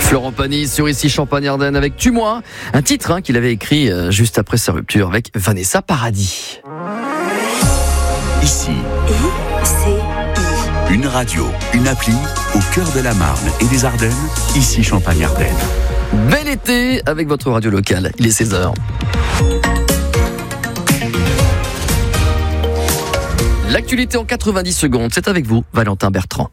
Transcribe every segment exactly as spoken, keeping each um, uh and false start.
Florent Pagny sur Ici Champagne-Ardenne avec Tue-moi, un titre hein, qu'il avait écrit euh, juste après sa rupture avec Vanessa Paradis. Ici, I C I. une radio, une appli au cœur de la Marne et des Ardennes, Ici Champagne-Ardenne. Bel été avec votre radio locale, il est seize heures. L'actualité en quatre-vingt-dix secondes, c'est avec vous, Valentin Bertrand.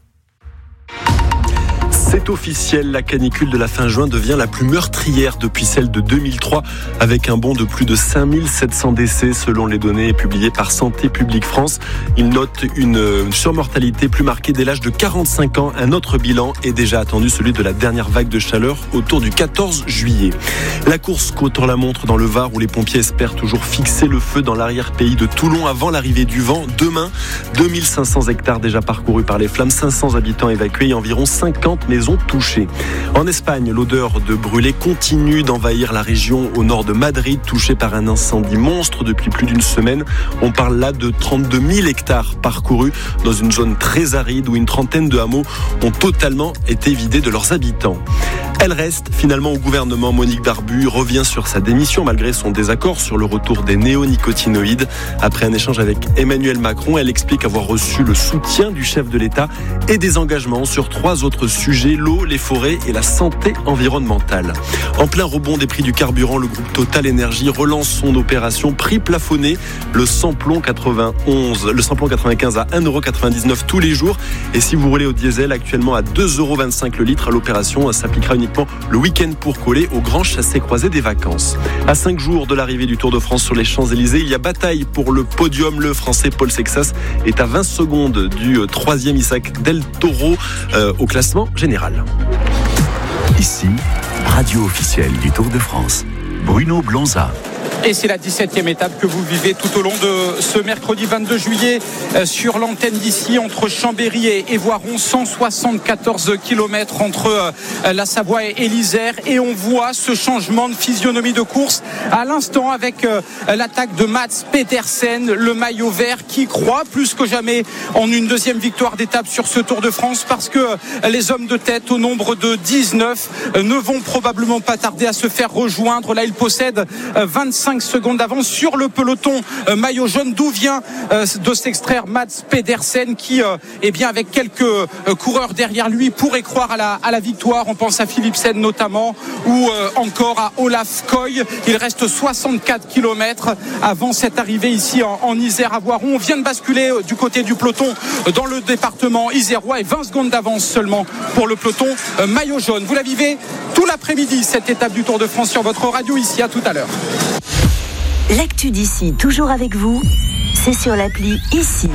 C'est officiel, la canicule de la fin juin devient la plus meurtrière depuis celle de deux mille trois, avec un bond de plus de cinq mille sept cents décès selon les données publiées par Santé publique France. Il note une surmortalité plus marquée dès l'âge de quarante-cinq ans. Un autre bilan est déjà attendu, celui de la dernière vague de chaleur autour du quatorze juillet. La course contre la montre dans le Var, où les pompiers espèrent toujours fixer le feu dans l'arrière-pays de Toulon avant l'arrivée du vent. Demain, deux mille cinq cents hectares déjà parcourus par les flammes, cinq cents habitants évacués et environ cinquante maisons touchées. En Espagne, l'odeur de brûlé continue d'envahir la région au nord de Madrid, touchée par un incendie monstre depuis plus d'une semaine. On parle là de trente-deux mille hectares parcourus dans une zone très aride où une trentaine de hameaux ont totalement été vidés de leurs habitants. Elle reste finalement au gouvernement. Monique Barbu revient sur sa démission malgré son désaccord sur le retour des néonicotinoïdes. Après un échange avec Emmanuel Macron, elle explique avoir reçu le soutien du chef de l'État et des engagements sur trois autres sujets, l'eau, les forêts et la santé environnementale. En plein rebond des prix du carburant, le groupe Total Énergie relance son opération prix plafonné. Le samplon quatre-vingt-onze, le samplon quatre-vingt-quinze à un euro quatre-vingt-dix-neuf tous les jours. Et si vous roulez au diesel, actuellement à deux euros vingt-cinq le litre, l'opération s'appliquera uniquement le week-end pour coller au grand chassé-croisé des vacances. À cinq jours de l'arrivée du Tour de France sur les Champs-Élysées, il y a bataille pour le podium. Le Français Paul Sexas est à vingt secondes du troisième Isaac Del Toro euh, au classement général. Ici, radio officielle du Tour de France, Bruno Blonza. Et c'est la dix-septième étape que vous vivez tout au long de ce mercredi vingt-deux juillet sur l'antenne d'ici entre Chambéry et Voiron. cent soixante-quatorze kilomètres entre la Savoie et l'Isère. Et on voit ce changement de physionomie de course à l'instant avec l'attaque de Mats Pedersen, le maillot vert qui croit plus que jamais en une deuxième victoire d'étape sur ce Tour de France, parce que les hommes de tête au nombre de dix-neuf ne vont probablement pas tarder à se faire rejoindre. Là, ils possèdent vingt-cinq secondes d'avance sur le peloton euh, maillot jaune, d'où vient euh, de s'extraire Mats Pedersen qui euh, eh bien avec quelques euh, coureurs derrière lui pourrait croire à la, à la victoire. On pense à Philipsen notamment, ou euh, encore à Olaf Koy. Il reste soixante-quatre kilomètres avant cette arrivée ici en, en Isère à Voiron. On vient de basculer euh, du côté du peloton euh, dans le département isérois, et vingt secondes d'avance seulement pour le peloton euh, maillot jaune. Vous la vivez tout l'après-midi, cette étape du Tour de France sur votre radio ici. À tout à l'heure. L'actu d'ici, toujours avec vous, c'est sur l'appli Ici.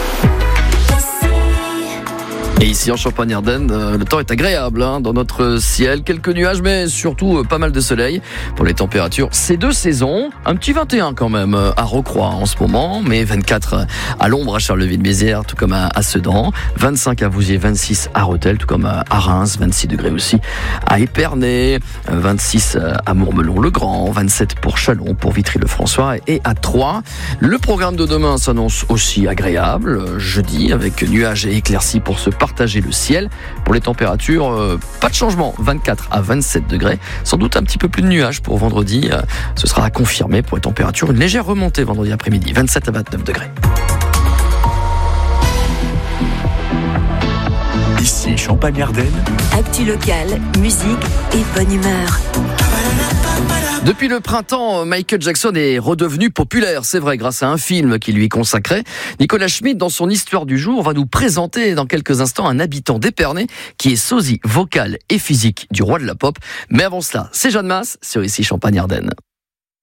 Et ici en Champagne-Ardenne, euh, le temps est agréable hein, dans notre ciel. Quelques nuages, mais surtout euh, pas mal de soleil. Pour les températures, c'est deux saisons. Un petit vingt et un quand même euh, à Rocroi en ce moment, mais vingt-quatre à l'ombre à Charleville-Mézières, tout comme à, à Sedan. vingt-cinq à Vouziers, vingt-six à Rethel, tout comme à, à Reims. vingt-six degrés aussi à Épernay. Euh, vingt-six à Mourmelon-le-Grand. vingt-sept pour Châlons, pour Vitry-le-François et à Troyes. Le programme de demain s'annonce aussi agréable. Euh, jeudi, avec nuages et éclaircies pour se partager le ciel. Pour les températures, euh, pas de changement, vingt-quatre à vingt-sept degrés. Sans doute un petit peu plus de nuages pour vendredi. Euh, ce sera à confirmer pour les températures. Une légère remontée vendredi après-midi, vingt-sept à vingt-neuf degrés. Ici Champagne-Ardenne. Actu locale, musique et bonne humeur. Depuis le printemps, Michael Jackson est redevenu populaire, c'est vrai, grâce à un film qui lui consacrait. Nicolas Schmitt, dans son Histoire du jour, va nous présenter dans quelques instants un habitant d'Épernay qui est sosie vocal et physique du roi de la pop. Mais avant cela, c'est Jeanne Masse sur Ici Champagne-Ardenne.